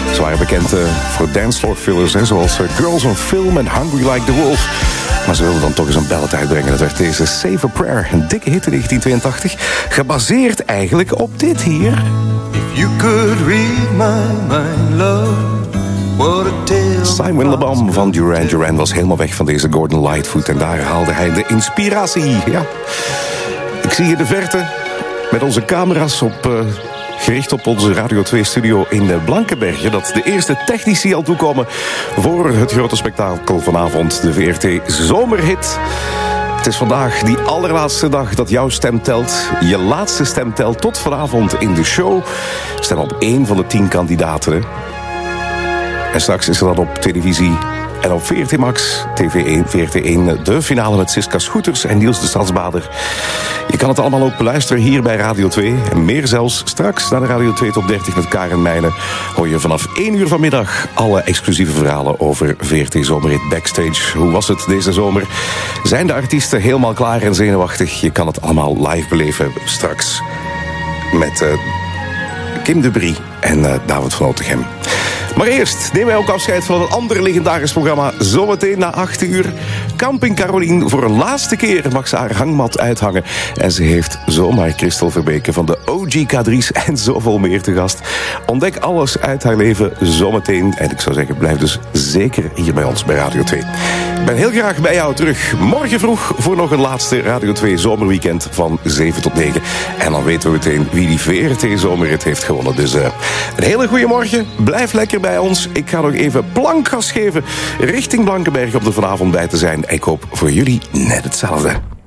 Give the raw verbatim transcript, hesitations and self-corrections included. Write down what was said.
Ze waren bekend uh, voor dancefloor fillers, hè, zoals uh, Girls on Film en Hungry Like the Wolf. Maar ze wilden dan toch eens een ballad uitbrengen. Dat werd deze Save a Prayer, een dikke hit in negentien tweeëntachtig. Gebaseerd eigenlijk op dit hier. If you could read my mind, love, what a tale. Simon Le Bon van Duran Duran was helemaal weg van deze Gordon Lightfoot. En daar haalde hij de inspiratie. Ja. Ik zie hier de verte met onze camera's op... Uh, gericht op onze Radio twee-studio in Blankenberge... dat de eerste technici al toekomen voor het grote spektakel vanavond, de V R T Zomerhit. Het is vandaag die allerlaatste dag dat jouw stem telt. Je laatste stem telt tot vanavond in de show. Stem op één van de tien kandidaten. Hè? En straks is er dan op televisie... en op V R T Max, T V één, V R T één, de finale met Siska Scooters en Niels de Stadsbader. Je kan het allemaal ook beluisteren hier bij Radio twee. En meer zelfs straks naar de Radio twee Top dertig met Karen Meijnen. Hoor je vanaf één uur vanmiddag alle exclusieve verhalen over V R T Zomerhit Backstage. Hoe was het deze zomer? Zijn de artiesten helemaal klaar en zenuwachtig? Je kan het allemaal live beleven straks met uh, Kim de Brie en uh, David van Otegem. Maar eerst nemen wij ook afscheid van een ander legendarisch programma. Zometeen na acht uur. Camping Caroline voor een laatste keer mag ze haar hangmat uithangen. En ze heeft zomaar Christel Verbeke van de O G K drie's en zoveel meer te gast. Ontdek alles uit haar leven zometeen. En ik zou zeggen, blijf dus zeker hier bij ons bij Radio twee. Ik ben heel graag bij jou terug. Morgen vroeg voor nog een laatste Radio twee Zomerweekend van zeven tot negen. En dan weten we meteen wie die V R T Zomerhit heeft gewonnen. Dus uh, een hele goede morgen. Blijf lekker bij ons. Ik ga nog even plankgas geven richting Blankenberg om er vanavond bij te zijn. Ik hoop voor jullie net hetzelfde.